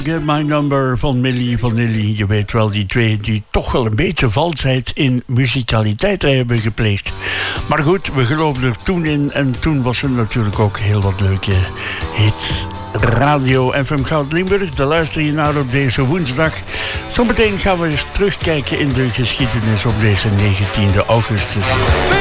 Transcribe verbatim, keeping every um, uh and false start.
Get My Number van Milli Vanilli. Je weet wel, die twee die toch wel een beetje valsheid in muzikaliteit hebben gepleegd. Maar goed, we geloofden er toen in. En toen was er natuurlijk ook heel wat leuke hits. Radio F M Goud Limburg, daar luister je naar op deze woensdag. Zometeen gaan we eens terugkijken in de geschiedenis op deze negentiende augustus.